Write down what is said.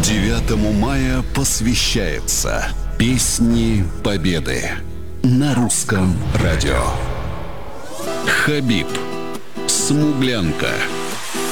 9 мая посвящается Песни Победы на русском радио. Хабиб, Смуглянка,